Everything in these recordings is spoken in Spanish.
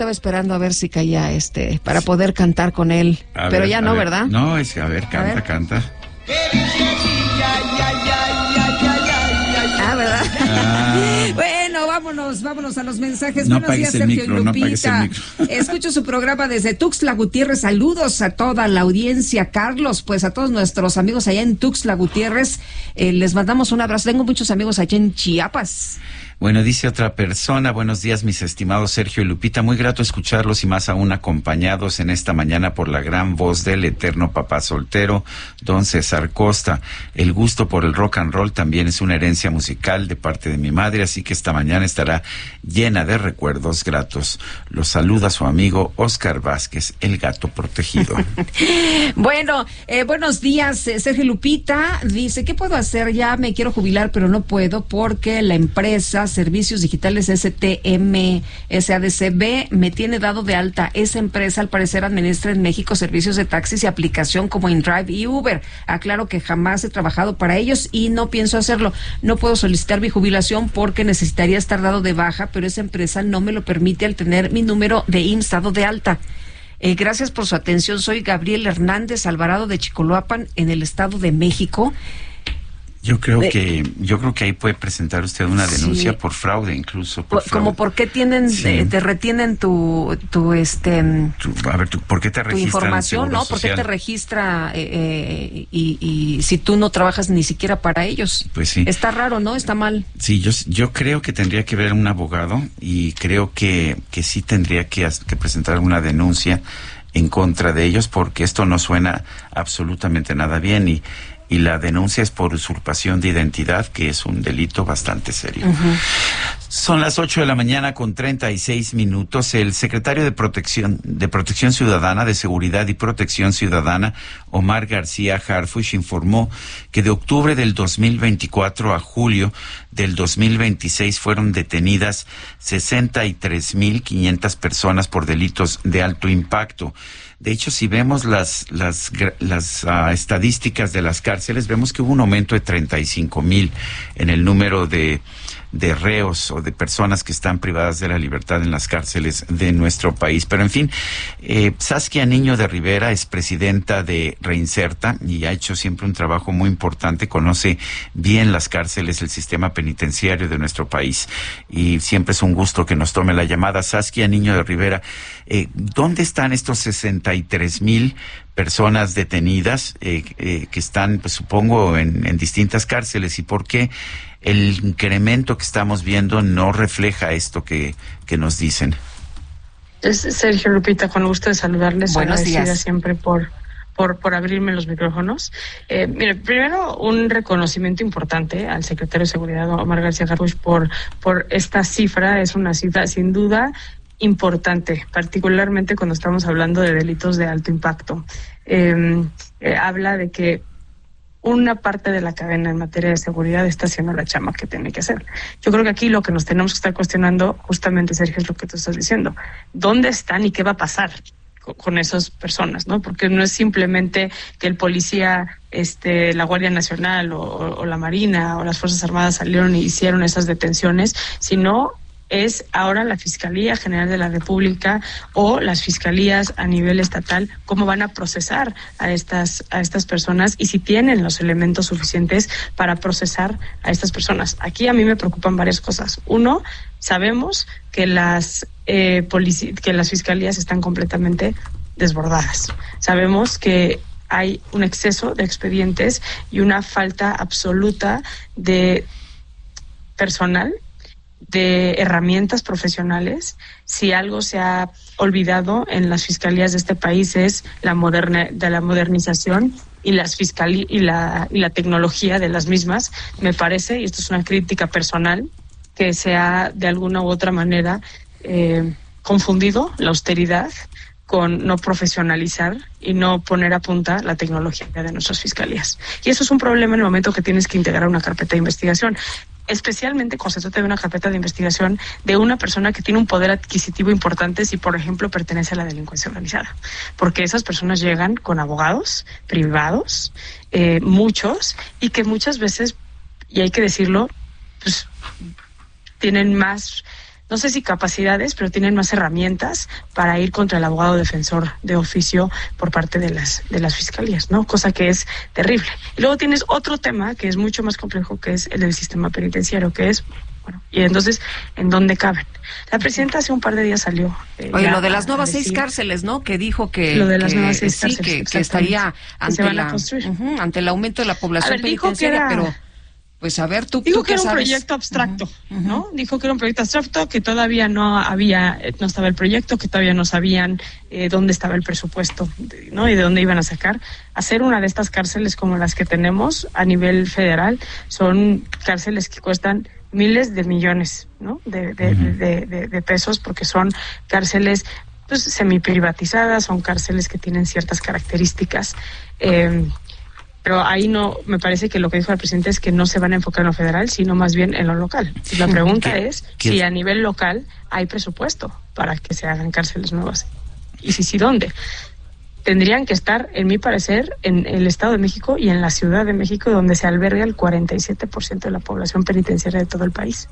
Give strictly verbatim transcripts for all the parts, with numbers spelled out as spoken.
Estaba esperando a ver si caía este para poder cantar con él, a pero ver, ya no, ver. ¿verdad? No, es a ver, canta, a ver. canta. Ah, ¿verdad? Ah. Bueno, vámonos, vámonos a los mensajes. No Buenos días, el Sergio micro, y Lupita. No apagues el micro. Escucho su programa desde Tuxtla Gutiérrez. Saludos a toda la audiencia, Carlos. Pues a todos nuestros amigos allá en Tuxtla Gutiérrez, eh, les mandamos un abrazo. Tengo muchos amigos allá en Chiapas. Bueno, dice otra persona, buenos días mis estimados Sergio y Lupita, muy grato escucharlos y más aún acompañados en esta mañana por la gran voz del eterno papá soltero, don César Costa. El gusto por el rock and roll también es una herencia musical de parte de mi madre, así que esta mañana estará llena de recuerdos gratos. Los saluda su amigo Oscar Vázquez, el gato protegido. Bueno, eh, buenos días, eh, Sergio y Lupita. Dice, ¿qué puedo hacer? Ya me quiero jubilar, pero no puedo porque la empresa Servicios Digitales S T M S A D C B me tiene dado de alta. Esa empresa al parecer administra en México servicios de taxis y aplicación como InDrive y Uber. Aclaro que jamás he trabajado para ellos y no pienso hacerlo. No puedo solicitar mi jubilación porque necesitaría estar dado de baja, pero esa empresa no me lo permite al tener mi número de I M S S dado de alta. Eh, gracias por su atención. Soy Gabriel Hernández Alvarado de Chicoloapan, en el Estado de México. Yo creo que yo creo que ahí puede presentar usted una denuncia sí. por fraude, incluso por fraude. Como por qué tienen sí. te, te retienen tu tu este tu, a ver, tu, ¿por qué te registran tu información, no? ¿Por qué te registra eh, eh, y, y si tú no trabajas ni siquiera para ellos? Pues sí. Está raro, ¿no? Está mal. Sí, yo yo creo que tendría que ver un abogado y creo que que sí tendría que, que presentar una denuncia en contra de ellos porque esto no suena absolutamente nada bien y Y la denuncia es por usurpación de identidad, que es un delito bastante serio. Uh-huh. Son las ocho de la mañana con treinta y seis minutos. El secretario de Protección de Protección Ciudadana, de Seguridad y Protección Ciudadana, Omar García Harfuch, informó que de octubre del dos mil veinticuatro a julio del dos mil veintiséis fueron detenidas sesenta y tres mil quinientas personas por delitos de alto impacto. De hecho, si vemos las las las uh, estadísticas de las cárceles, vemos que hubo un aumento de treinta y cinco mil en el número de de reos o de personas que están privadas de la libertad en las cárceles de nuestro país. Pero en fin, eh, Saskia Niño de Rivera es presidenta de Reinserta y ha hecho siempre un trabajo muy importante, conoce bien las cárceles, el sistema penitenciario de nuestro país y siempre es un gusto que nos tome la llamada. Saskia Niño de Rivera, eh, ¿dónde están estos sesenta y tres mil personas detenidas eh, eh, que están, pues, supongo, en, en distintas cárceles y por qué el incremento que estamos viendo no refleja esto que, que nos dicen? Es Sergio, Lupita, con gusto de saludarles. Buenos días. Siempre por, por, por abrirme los micrófonos. Eh, mire, primero un reconocimiento importante al secretario de Seguridad, Omar García Harfuch, por, por esta cifra. Es una cifra sin duda importante, particularmente cuando estamos hablando de delitos de alto impacto. Eh, eh, habla de que una parte de la cadena en materia de seguridad está haciendo la chamba que tiene que hacer. Yo creo que aquí lo que nos tenemos que estar cuestionando, justamente, Sergio, es lo que tú estás diciendo. ¿Dónde están y qué va a pasar con, con esas personas, no? Porque no es simplemente que el policía, este, la Guardia Nacional o, o la Marina o las Fuerzas Armadas salieron y hicieron esas detenciones, sino es ahora la Fiscalía General de la República o las fiscalías a nivel estatal cómo van a procesar a estas a estas personas y si tienen los elementos suficientes para procesar a estas personas. Aquí a mí me preocupan varias cosas. Uno, sabemos que las eh, polici- que las fiscalías están completamente desbordadas. Sabemos que hay un exceso de expedientes y una falta absoluta de personal, de herramientas profesionales. Si algo se ha olvidado en las fiscalías de este país es la moderna, de la modernización y las fiscalí y la y la tecnología de las mismas. Me parece, y esto es una crítica personal, que se ha de alguna u otra manera eh, confundido la austeridad con no profesionalizar y no poner a punta la tecnología de nuestras fiscalías. Y eso es un problema en el momento que tienes que integrar una carpeta de investigación, especialmente cuando se trata de una carpeta de investigación de una persona que tiene un poder adquisitivo importante si, por ejemplo, pertenece a la delincuencia organizada. Porque esas personas llegan con abogados privados, eh, muchos, y que muchas veces, y hay que decirlo, pues tienen más no sé si capacidades, pero tienen más herramientas para ir contra el abogado defensor de oficio por parte de las de las fiscalías, ¿no? Cosa que es terrible. Y luego tienes otro tema que es mucho más complejo, que es el del sistema penitenciario, que es, bueno, y entonces, ¿en dónde caben? La presidenta hace un par de días salió. Eh, Oye, lo de las nuevas seis cárceles, ¿no? Que dijo que... Lo de las que, nuevas seis sí, cárceles, que, que estaría ante, se van la, a construir. Uh-huh, ante el aumento de la población ver, penitenciaria, era... pero... Pues a ver, tú, dijo ¿tú que era un sabes? proyecto abstracto, uh-huh, uh-huh. ¿no? Dijo que era un proyecto abstracto, que todavía no había, no estaba el proyecto, que todavía no sabían eh, dónde estaba el presupuesto, ¿no? Y de dónde iban a sacar. Hacer una de estas cárceles como las que tenemos a nivel federal son cárceles que cuestan miles de millones, ¿no? De, de, uh-huh. de, de, de pesos, porque son cárceles pues semi-privatizadas, son cárceles que tienen ciertas características. Eh, Pero ahí no, me parece que lo que dijo el presidente es que no se van a enfocar en lo federal, sino más bien en lo local. Y la pregunta ¿Qué, es qué? si a nivel local hay presupuesto para que se hagan cárceles nuevas. Y si sí, ¿dónde? Tendrían que estar, en mi parecer, en el Estado de México y en la Ciudad de México, donde se alberga el cuarenta y siete por ciento de la población penitenciaria de todo el país.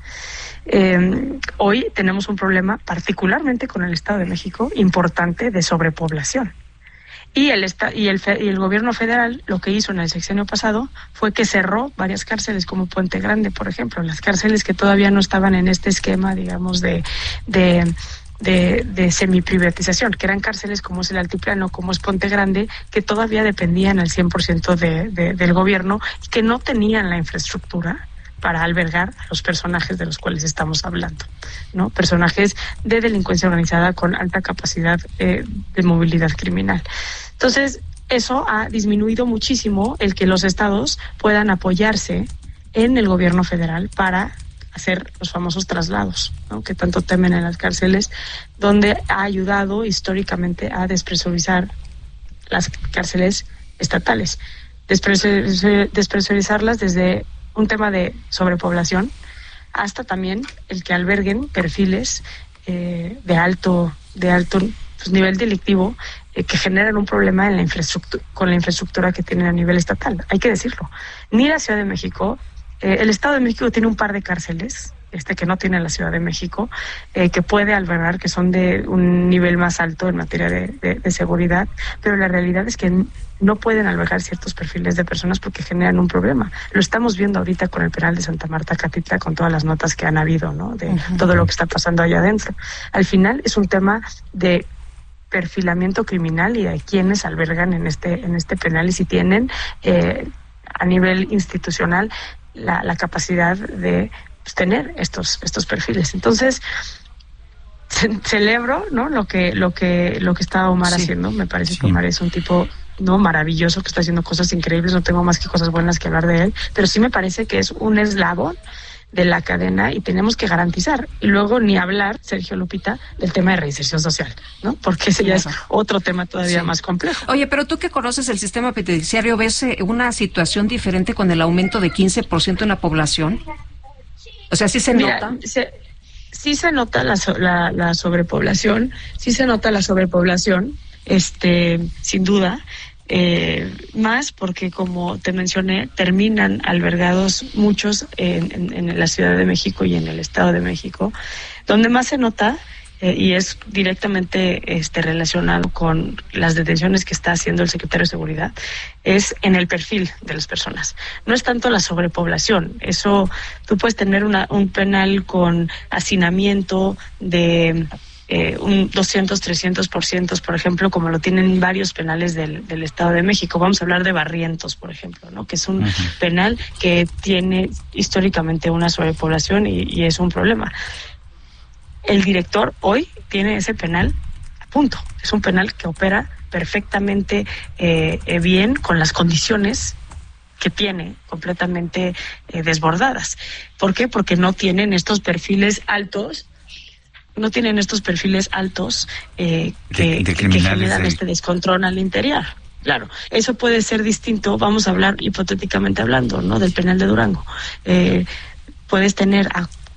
Eh, hoy tenemos un problema, particularmente con el Estado de México, importante de sobrepoblación. Y el, y, el y el gobierno federal lo que hizo en el sexenio pasado fue que cerró varias cárceles como Puente Grande, por ejemplo, las cárceles que todavía no estaban en este esquema, digamos, de, de, de, de semiprivatización, que eran cárceles como es el Altiplano, como es Puente Grande, que todavía dependían al cien por ciento de, de, del gobierno y que no tenían la infraestructura para albergar a los personajes de los cuales estamos hablando, ¿no? Personajes de delincuencia organizada con alta capacidad eh, de movilidad criminal. Entonces, eso ha disminuido muchísimo el que los estados puedan apoyarse en el gobierno federal para hacer los famosos traslados, ¿no? Que tanto temen en las cárceles, donde ha ayudado históricamente a despresurizar las cárceles estatales, Despresur- despresurizarlas desde un tema de sobrepoblación, hasta también el que alberguen perfiles eh, de alto de alto pues, nivel delictivo eh, que generan un problema en la infraestructura, con la infraestructura que tienen a nivel estatal. Hay que decirlo. Ni la Ciudad de México, eh, el Estado de México tiene un par de cárceles, este que no tiene la Ciudad de México, eh, que puede albergar, que son de un nivel más alto en materia de, de, de seguridad, pero la realidad es que no pueden albergar ciertos perfiles de personas porque generan un problema. Lo estamos viendo ahorita con el penal de Santa Marta Catitla, con todas las notas que han habido, ¿no? De uh-huh. todo lo que está pasando allá adentro. Al final es un tema de perfilamiento criminal y de quienes albergan en este en este penal y si tienen eh, a nivel institucional la, la capacidad de pues, tener estos estos perfiles. Entonces ce- celebro, ¿no? Lo que lo que lo que está Omar sí. haciendo. Me parece sí. que Omar es un tipo no maravilloso que está haciendo cosas increíbles. No tengo más que cosas buenas que hablar de él, pero sí me parece que es un eslabón de la cadena y tenemos que garantizar. Y luego ni hablar, Sergio Lupita, del tema de reinserción social, ¿no? Porque ese ya es otro tema todavía sí. más complejo. Oye, pero tú que conoces el sistema penitenciario, ¿ves una situación diferente con el aumento de quince por ciento en la población? O sea, ¿sí se Mira, nota? Se, sí se nota la, la, la sobrepoblación, sí se nota la sobrepoblación, este, sin duda. Eh, más porque, como te mencioné, terminan albergados muchos en, en, en la Ciudad de México y en el Estado de México. Donde más se nota, eh, y es directamente este, relacionado con las detenciones que está haciendo el secretario de Seguridad, es en el perfil de las personas. No es tanto la sobrepoblación. Eso, tú puedes tener una, un penal con hacinamiento de... Eh, un doscientos, trescientos por ciento, por ejemplo, como lo tienen varios penales del, del Estado de México. Vamos a hablar de Barrientos, por ejemplo, ¿no? Que es un uh-huh. penal que tiene históricamente una sobrepoblación y, y es un problema. El director hoy tiene ese penal a punto. Es un penal que opera perfectamente eh, eh, bien con las condiciones que tiene completamente eh, desbordadas. ¿Por qué? Porque no tienen estos perfiles altos no tienen estos perfiles altos eh, que, de, de que generan de... este descontrol al interior. Claro, eso puede ser distinto, vamos a hablar hipotéticamente hablando, ¿no? Del penal de Durango. Eh, puedes tener a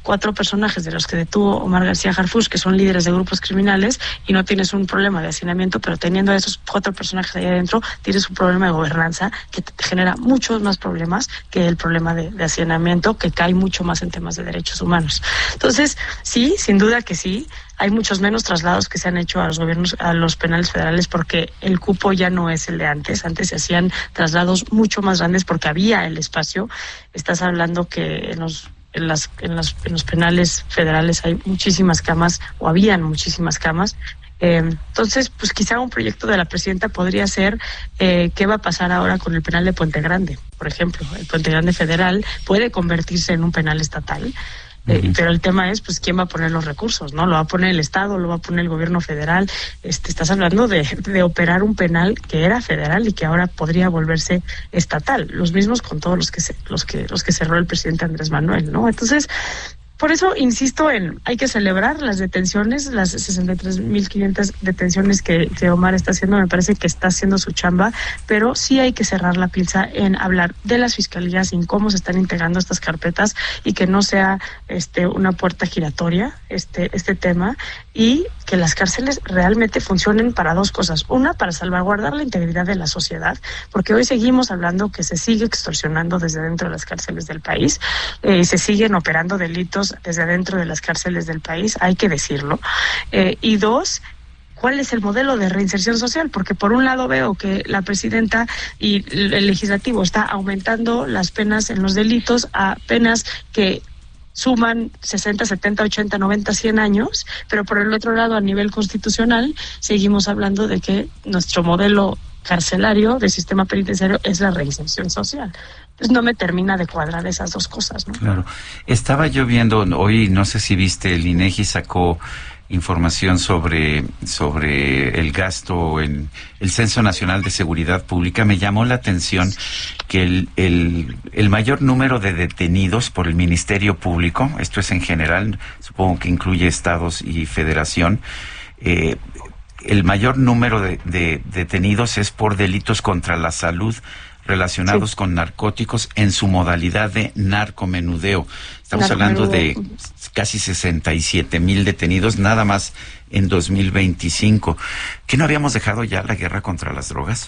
cuatro personajes de los que detuvo Omar García Harfuch, que son líderes de grupos criminales, y no tienes un problema de hacinamiento, pero teniendo a esos cuatro personajes ahí adentro, tienes un problema de gobernanza que te genera muchos más problemas que el problema de, de hacinamiento, que cae mucho más en temas de derechos humanos. Entonces, sí, sin duda que sí, hay muchos menos traslados que se han hecho a los gobiernos, a los penales federales, porque el cupo ya no es el de antes. Antes se hacían traslados mucho más grandes porque había el espacio. Estás hablando que en los en las en las en los penales federales hay muchísimas camas, o habían muchísimas camas. Eh, entonces, pues quizá un proyecto de la presidenta podría ser eh, qué va a pasar ahora con el penal de Puente Grande, por ejemplo. El Puente Grande federal puede convertirse en un penal estatal. Eh, uh-huh. Pero el tema es, pues, ¿quién va a poner los recursos? ¿No? ¿Lo va a poner el Estado? ¿Lo va a poner el gobierno federal? Este, estás hablando de, de operar un penal que era federal y que ahora podría volverse estatal. Los mismos con todos los que se, los que los que cerró el presidente Andrés Manuel, ¿no? Entonces, por eso insisto en, hay que celebrar las detenciones, las sesenta y tres mil quinientas detenciones que, que Omar está haciendo. Me parece que está haciendo su chamba, pero sí hay que cerrar la pinza en hablar de las fiscalías y en cómo se están integrando estas carpetas, y que no sea este una puerta giratoria este este tema, y que las cárceles realmente funcionen para dos cosas. Una, para salvaguardar la integridad de la sociedad, porque hoy seguimos hablando que se sigue extorsionando desde dentro de las cárceles del país, eh, y se siguen operando delitos desde dentro de las cárceles del país, hay que decirlo. Eh, y dos, ¿cuál es el modelo de reinserción social? Porque por un lado veo que la presidenta y el legislativo está aumentando las penas en los delitos a penas que suman sesenta, setenta, ochenta, noventa, cien años, pero por el otro lado, a nivel constitucional, seguimos hablando de que nuestro modelo carcelario del sistema penitenciario es la reinserción social. Pues no me termina de cuadrar esas dos cosas, ¿no? Claro. Estaba yo viendo hoy, no sé si viste, el INEGI sacó información sobre sobre el gasto en el Censo Nacional de Seguridad Pública. Me llamó la atención que el, el, el mayor número de detenidos por el Ministerio Público, esto es en general, supongo que incluye estados y federación, eh, el mayor número de, de detenidos es por delitos contra la salud relacionados sí. con narcóticos en su modalidad de narcomenudeo. Estamos hablando de casi sesenta y siete mil detenidos nada más en dos mil veinticinco. ¿Qué no habíamos dejado ya la guerra contra las drogas?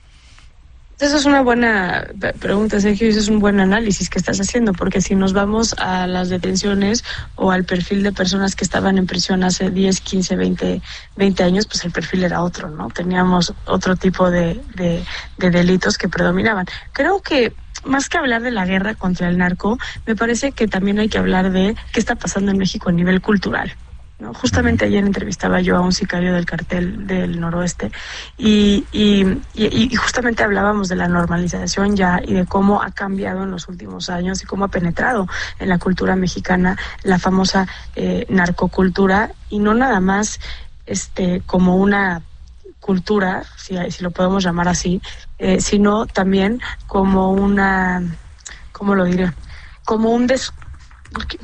Esa es una buena pregunta, Sergio, y ese es un buen análisis que estás haciendo, porque si nos vamos a las detenciones o al perfil de personas que estaban en prisión hace diez, quince, veinte, veinte años, pues el perfil era otro, ¿no? Teníamos otro tipo de, de, de delitos que predominaban. Creo que más que hablar de la guerra contra el narco, me parece que también hay que hablar de qué está pasando en México a nivel cultural, ¿no? Justamente ayer entrevistaba yo a un sicario del cartel del Noroeste y, y, y, y justamente hablábamos de la normalización ya y de cómo ha cambiado en los últimos años y cómo ha penetrado en la cultura mexicana la famosa eh, narcocultura, y no nada más este como una cultura, si, si lo podemos llamar así, eh, sino también como una, ¿cómo lo diré? Como un des... Porque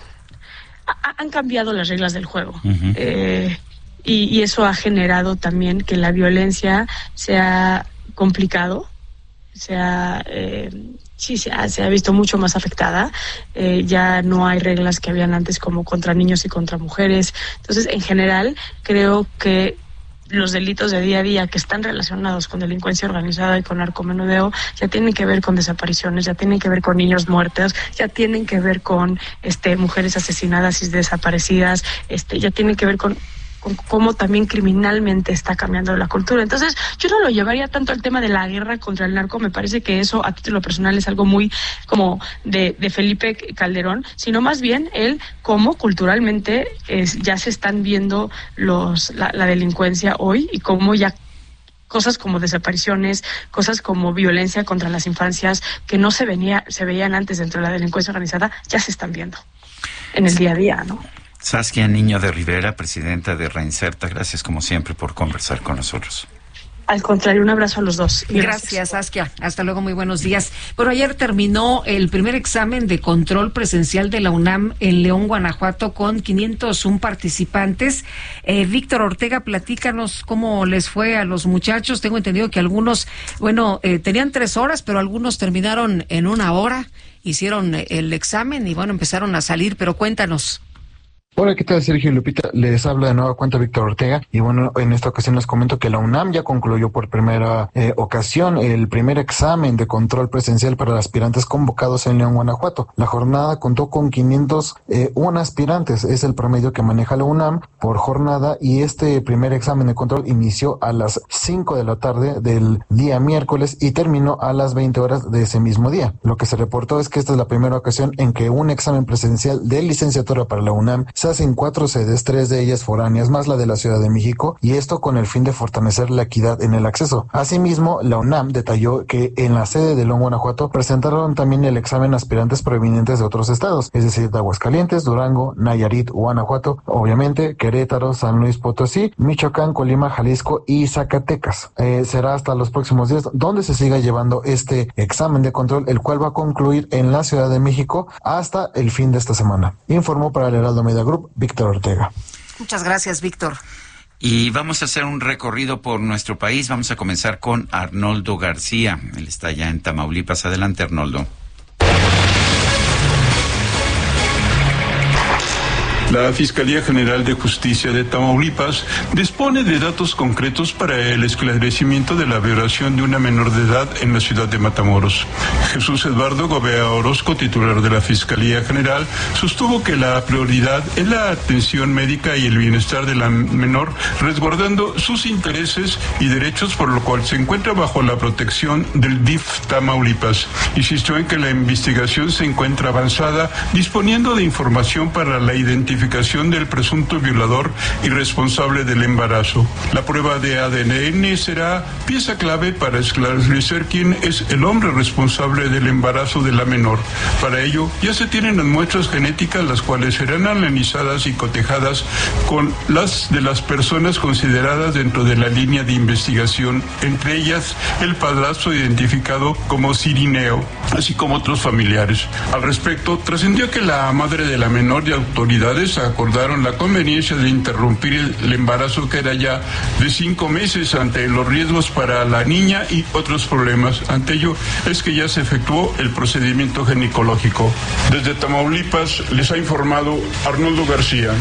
han cambiado las reglas del juego. Uh-huh. eh, y, y eso ha generado también que la violencia se ha complicado, se ha, eh, sí, se ha, se ha visto mucho más afectada. Eh, ya no hay reglas que habían antes como contra niños y contra mujeres. Entonces, en general, creo que los delitos de día a día que están relacionados con delincuencia organizada y con narcomenudeo ya tienen que ver con desapariciones, ya tienen que ver con niños muertos, ya tienen que ver con este mujeres asesinadas y desaparecidas, este ya tienen que ver con con cómo también criminalmente está cambiando la cultura. Entonces, yo no lo llevaría tanto al tema de la guerra contra el narco, me parece que eso a título personal es algo muy como de, de Felipe Calderón, sino más bien el cómo culturalmente es, ya se están viendo los la, la delincuencia hoy y cómo ya cosas como desapariciones, cosas como violencia contra las infancias que no se venía se veían antes dentro de la delincuencia organizada, ya se están viendo en el día a día, ¿no? Saskia Niño de Rivera, presidenta de Reinserta, gracias como siempre por conversar con nosotros. Al contrario, un abrazo a los dos. Gracias, gracias, Saskia. Hasta luego, muy buenos días. Bueno, ayer terminó el primer examen de control presencial de la UNAM en León, Guanajuato, con quinientos uno participantes. Eh, Víctor Ortega, platícanos cómo les fue a los muchachos. Tengo entendido que algunos, bueno, eh, tenían tres horas, pero algunos terminaron en una hora. hicieron el examen y bueno, empezaron a salir, pero cuéntanos. Hola, ¿qué tal, Sergio y Lupita? Les habla de nueva cuenta Víctor Ortega y bueno, en esta ocasión les comento que la UNAM ya concluyó por primera eh, ocasión el primer examen de control presencial para aspirantes convocados en León, Guanajuato. La jornada contó con quinientos uno aspirantes, es el promedio que maneja la UNAM por jornada, y este primer examen de control inició a las cinco de la tarde del día miércoles y terminó a las veinte horas de ese mismo día. Lo que se reportó es que esta es la primera ocasión en que un examen presencial de licenciatura para la UNAM se hace en cuatro sedes, tres de ellas foráneas, más la de la Ciudad de México, y esto con el fin de fortalecer la equidad en el acceso. Asimismo, la UNAM detalló que en la sede de León, Guanajuato, presentaron también el examen aspirantes provenientes de otros estados, es decir, de Aguascalientes, Durango, Nayarit, Guanajuato, obviamente Querétaro, San Luis Potosí, Michoacán, Colima, Jalisco y Zacatecas. Eh, será hasta los próximos días donde se siga llevando este examen de control, el cual va a concluir en la Ciudad de México hasta el fin de esta semana. Informó para el Heraldo Media Group Víctor Ortega. Muchas gracias, Víctor. Y vamos a hacer un recorrido por nuestro país. Vamos a comenzar con Arnoldo García. Él está allá en Tamaulipas. Adelante, Arnoldo. La Fiscalía General de Justicia de Tamaulipas dispone de datos concretos para el esclarecimiento de la violación de una menor de edad en la ciudad de Matamoros. Jesús Eduardo Gobea Orozco, titular de la Fiscalía General, sostuvo que la prioridad es la atención médica y el bienestar de la menor, resguardando sus intereses y derechos, por lo cual se encuentra bajo la protección del D I F Tamaulipas. Insistió en que la investigación se encuentra avanzada, disponiendo de información para la identificación del presunto violador y responsable del embarazo. La prueba de A D N será pieza clave para esclarecer quién es el hombre responsable del embarazo de la menor. Para ello, ya se tienen las muestras genéticas, las cuales serán analizadas y cotejadas con las de las personas consideradas dentro de la línea de investigación, entre ellas el padrastro identificado como Cirineo, así como otros familiares. Al respecto, trascendió que la madre de la menor y autoridades acordaron la conveniencia de interrumpir el, el embarazo, que era ya de cinco meses, ante los riesgos para la niña y otros problemas. Ante ello es que ya se efectuó el procedimiento ginecológico. Desde Tamaulipas les ha informado Arnoldo García.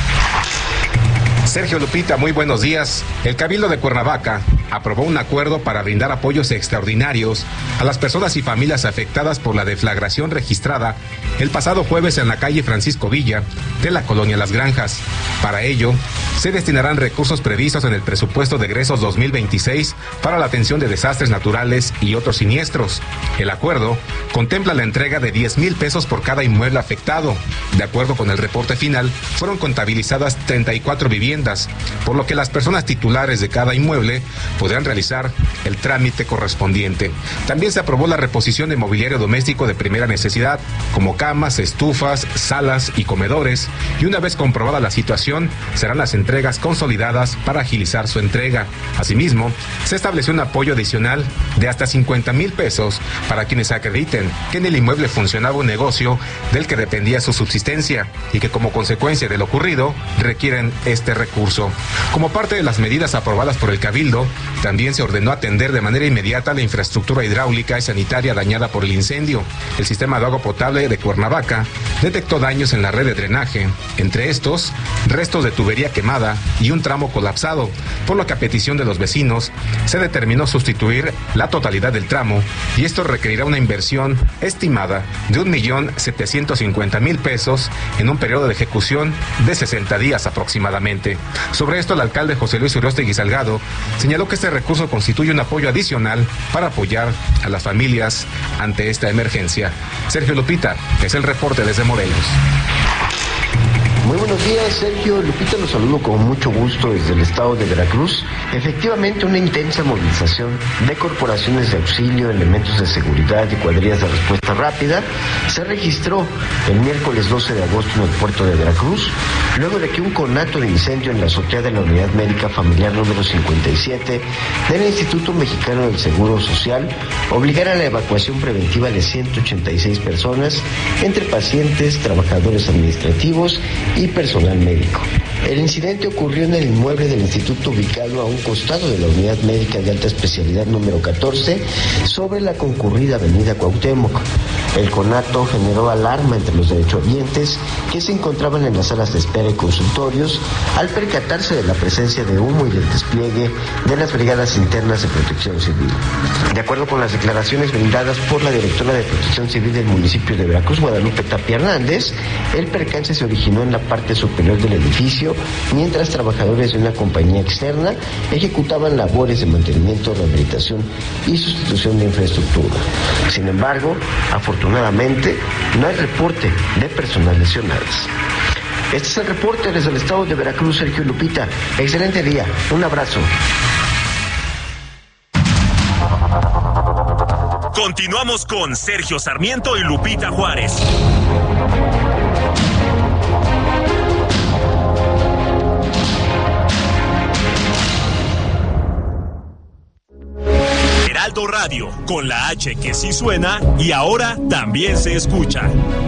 Sergio, Lupita, muy buenos días. El Cabildo de Cuernavaca aprobó un acuerdo para brindar apoyos extraordinarios a las personas y familias afectadas por la deflagración registrada el pasado jueves en la calle Francisco Villa de la colonia Las Granjas. Para ello, se destinarán recursos previstos en el presupuesto de egresos dos mil veintiséis para la atención de desastres naturales y otros siniestros. El acuerdo contempla la entrega de diez mil pesos por cada inmueble afectado. De acuerdo con el reporte final, fueron contabilizadas treinta y cuatro viviendas, por lo que las personas titulares de cada inmueble podrán realizar el trámite correspondiente. También se aprobó la reposición de mobiliario doméstico de primera necesidad, como camas, estufas, salas y comedores, y una vez comprobada la situación, serán las entregas consolidadas para agilizar su entrega. Asimismo, se estableció un apoyo adicional de hasta cincuenta mil pesos para quienes acrediten que en el inmueble funcionaba un negocio del que dependía su subsistencia y que como consecuencia de lo ocurrido requieren este recurso. Como parte de las medidas aprobadas por el Cabildo, también se ordenó atender de manera inmediata la infraestructura hidráulica y sanitaria dañada por el incendio. El sistema de agua potable de Cuernavaca detectó daños en la red de drenaje, entre estos, restos de tubería quemada y un tramo colapsado, por lo que a petición de los vecinos se determinó sustituir la totalidad del tramo, y esto requerirá una inversión estimada de un millón setecientos cincuenta mil pesos en un periodo de ejecución de sesenta días aproximadamente. Sobre esto, el alcalde José Luis Urostegui Salgado señaló que este recurso constituye un apoyo adicional para apoyar a las familias ante esta emergencia. Sergio, Lupita, es el reporte desde Morelos. Muy buenos días, Sergio. Lupita, los saludo con mucho gusto desde el estado de Veracruz. Efectivamente, una intensa movilización de corporaciones de auxilio, elementos de seguridad y cuadrillas de respuesta rápida se registró el miércoles doce de agosto en el puerto de Veracruz, luego de que un conato de incendio en la azotea de la Unidad Médica Familiar número cincuenta y siete del Instituto Mexicano del Seguro Social obligara a la evacuación preventiva de ciento ochenta y seis personas, entre pacientes, trabajadores administrativos y personal médico. El incidente ocurrió en el inmueble del instituto ubicado a un costado de la Unidad Médica de Alta Especialidad número catorce, sobre la concurrida avenida Cuauhtémoc. El conato generó alarma entre los derechohabientes que se encontraban en las salas de espera y consultorios al percatarse de la presencia de humo y del despliegue de las brigadas internas de protección civil. De acuerdo con las declaraciones brindadas por la directora de Protección Civil del municipio de Veracruz, Guadalupe Tapia Hernández, el percance se originó en la parte superior del edificio mientras trabajadores de una compañía externa ejecutaban labores de mantenimiento, rehabilitación y sustitución de infraestructura. Sin embargo, afortunadamente, no hay reporte de personas lesionadas. Este es el reporte desde el estado de Veracruz, Sergio y Lupita. Excelente día. Un abrazo. Continuamos con Sergio Sarmiento y Lupita Juárez. Heraldo Radio, con la H que sí suena y ahora también se escucha.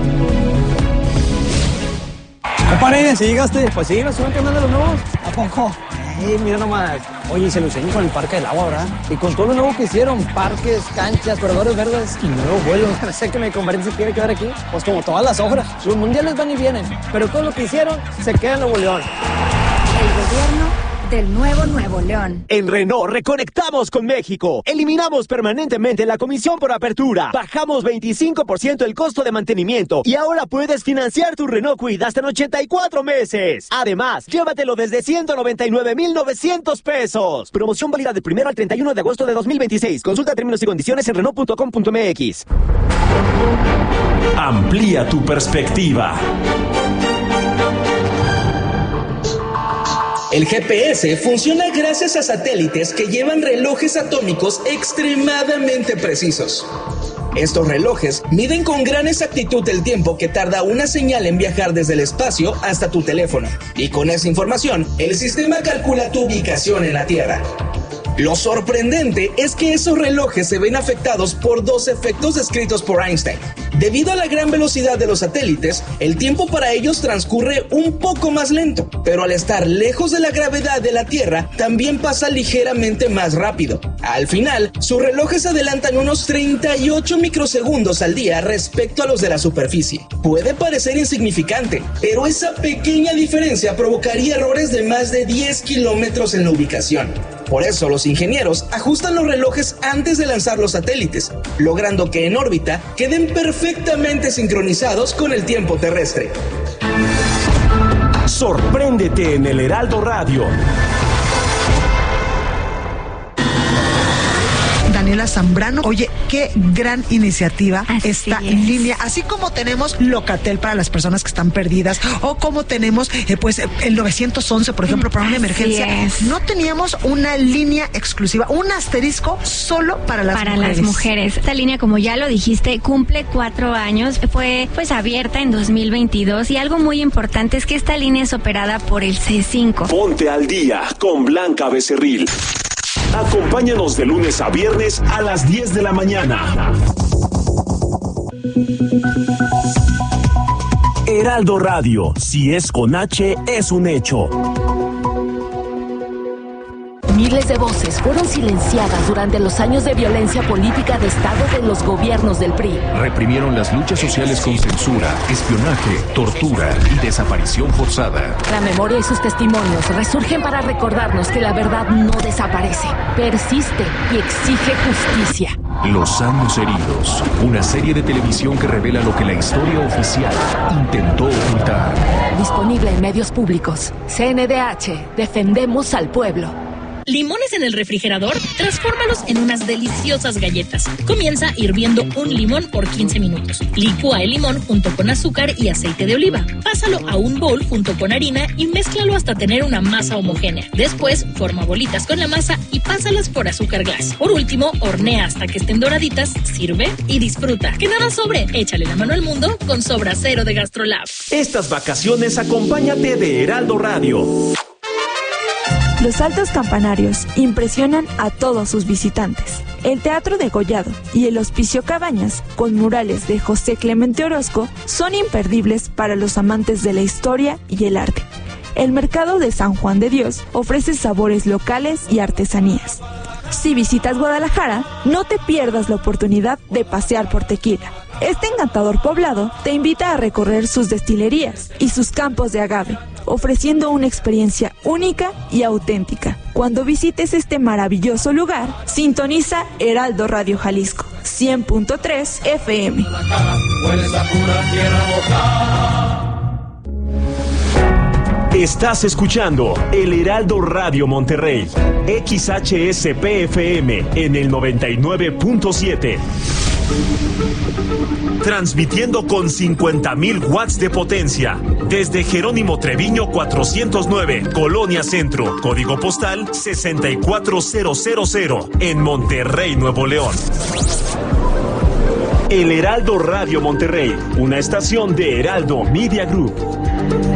Compadre, ¿si llegaste? Pues sí, nos suben que andan de los nuevos. ¿A poco? Eh, mira nomás. Oye, se lo enseñó con el Parque del Agua, ¿verdad? Y con todo lo nuevo que hicieron, parques, canchas, corredores verdes y nuevos vuelos. No sé que me convence si quiere quedar aquí. Pues como todas las obras. Los mundiales van y vienen, pero todo lo que hicieron se queda en Nuevo León. El gobierno del nuevo Nuevo León. En Renault reconectamos con México. Eliminamos permanentemente la comisión por apertura. Bajamos veinticinco por ciento el costo de mantenimiento y ahora puedes financiar tu Renault Kwid hasta en ochenta y cuatro meses. Además, llévatelo desde ciento noventa y nueve mil novecientos pesos. Promoción válida del primero al treinta y uno de agosto de dos mil veintiséis. Consulta términos y condiciones en Renault punto com punto m x. Amplía tu perspectiva. El G P S funciona gracias a satélites que llevan relojes atómicos extremadamente precisos. Estos relojes miden con gran exactitud el tiempo que tarda una señal en viajar desde el espacio hasta tu teléfono. Y con esa información, el sistema calcula tu ubicación en la Tierra. Lo sorprendente es que esos relojes se ven afectados por dos efectos descritos por Einstein. Debido a la gran velocidad de los satélites, el tiempo para ellos transcurre un poco más lento, pero al estar lejos de la gravedad de la Tierra, también pasa ligeramente más rápido. Al final, sus relojes adelantan unos treinta y ocho microsegundos al día respecto a los de la superficie. Puede parecer insignificante, pero esa pequeña diferencia provocaría errores de más de diez kilómetros en la ubicación. Por eso los ingenieros ajustan los relojes antes de lanzar los satélites, logrando que en órbita queden perfectamente sincronizados con el tiempo terrestre. Sorpréndete en el Heraldo Radio. Daniela Zambrano. Oye, qué gran iniciativa Así esta es. línea. Así como tenemos Locatel para las personas que están perdidas, o como tenemos eh, pues el nueve once, por ejemplo, para una Así emergencia. es. No teníamos una línea exclusiva, un asterisco solo para las para mujeres. las mujeres. Esta línea, como ya lo dijiste, cumple cuatro años. Fue pues abierta en dos mil veintidós y algo muy importante es que esta línea es operada por el C cinco. Ponte al día con Blanca Becerril. Acompáñanos de lunes a viernes a las diez de la mañana. Heraldo Radio, si es con H, es un hecho. Miles de voces fueron silenciadas durante los años de violencia política de Estado de los gobiernos del P R I. Reprimieron las luchas sociales con censura, espionaje, tortura y desaparición forzada. La memoria y sus testimonios resurgen para recordarnos que la verdad no desaparece, persiste y exige justicia. Los años heridos, una serie de televisión que revela lo que la historia oficial intentó ocultar. Disponible en medios públicos. C N D H, defendemos al pueblo. ¿Limones en el refrigerador? Transfórmalos en unas deliciosas galletas. Comienza hirviendo un limón por quince minutos. Licúa el limón junto con azúcar y aceite de oliva. Pásalo a un bowl junto con harina y mézclalo hasta tener una masa homogénea. Después, forma bolitas con la masa y pásalas por azúcar glass. Por último, hornea hasta que estén doraditas, sirve y disfruta. Que nada sobre, échale la mano al mundo con Sobra Cero de GastroLab. Estas vacaciones acompáñate de Heraldo Radio. Los altos campanarios impresionan a todos sus visitantes. El Teatro Degollado y el Hospicio Cabañas, con murales de José Clemente Orozco, son imperdibles para los amantes de la historia y el arte. el mercado de San Juan de Dios ofrece sabores locales y artesanías. Si visitas Guadalajara, no te pierdas la oportunidad de pasear por Tequila. Este encantador poblado te invita a recorrer sus destilerías y sus campos de agave, ofreciendo una experiencia única y auténtica. Cuando visites este maravilloso lugar, sintoniza Heraldo Radio Jalisco, cien punto tres F M. Estás escuchando El Heraldo Radio Monterrey, X H S P F M en el noventa y nueve punto siete. Transmitiendo con cincuenta mil watts de potencia desde Jerónimo Treviño cuatrocientos nueve, Colonia Centro, código postal sesenta y cuatro mil en Monterrey, Nuevo León. El Heraldo Radio Monterrey, una estación de Heraldo Media Group.